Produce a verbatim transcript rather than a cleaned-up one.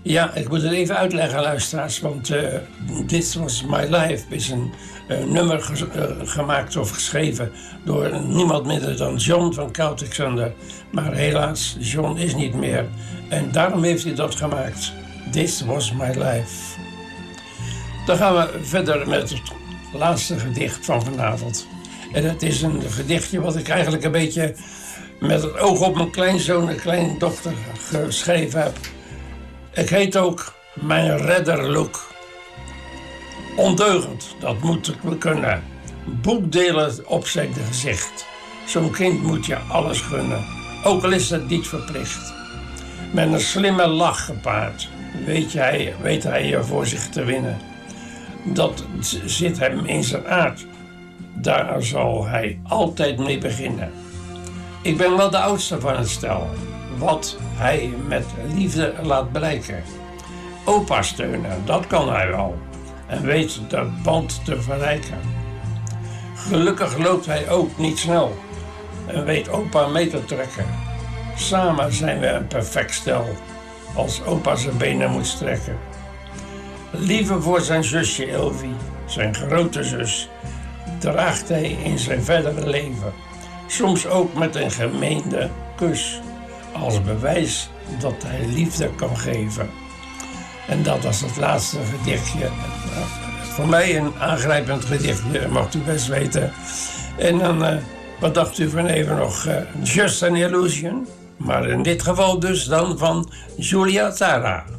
Ja, ik moet het even uitleggen, luisteraars, want uh, This Was My Life is een uh, nummer ge uh, gemaakt of geschreven door niemand minder dan John van Celtic-Thunder. Maar helaas, John is niet meer en daarom heeft hij dat gemaakt. This Was My Life. Dan gaan we verder met het laatste gedicht van vanavond. En het is een gedichtje wat ik eigenlijk een beetje met het oog op mijn kleinzoon en kleindochter geschreven heb. Ik heet ook Mijn Redder Loek. Ondeugend, dat moet ik kunnen. Boekdelen op zijn gezicht. Zo'n kind moet je alles gunnen, ook al is het niet verplicht. Met een slimme lach gepaard, weet, jij, weet hij je voor zich te winnen. Dat zit hem in zijn aard, daar zal hij altijd mee beginnen. Ik ben wel de oudste van het stel, wat hij met liefde laat blijken. Opa steunen, dat kan hij wel, en weet de band te verrijken. Gelukkig loopt hij ook niet snel, en weet opa mee te trekken. Samen zijn we een perfect stel, als opa zijn benen moet strekken. Liefde voor zijn zusje Elvie, zijn grote zus, draagt hij in zijn verdere leven. Soms ook met een gemeende kus, als bewijs dat hij liefde kan geven. En dat was het laatste gedichtje. Voor mij een aangrijpend gedichtje, mag u best weten. En dan, uh, wat dacht u van even nog? Uh, Just an Illusion. Maar in dit geval dus dan van Giulia Tara.